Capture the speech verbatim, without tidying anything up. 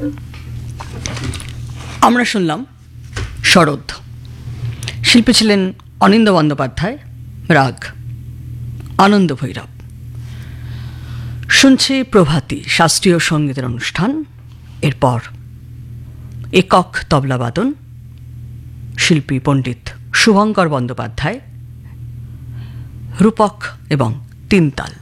আমরা শুনলাম শরৎ। শিল্পী ছিলেন অনিন্দ্য বন্দ্যোপাধ্যায়, রাগ আনন্দ ভৈরব। শুনছি প্রভাতী শাস্ত্রীয় সঙ্গীতের অনুষ্ঠান। এরপর একক তবলাবাদন, শিল্পী পণ্ডিত শুভঙ্কর বন্দ্যোপাধ্যায়, রূপক এবং তিনতাল।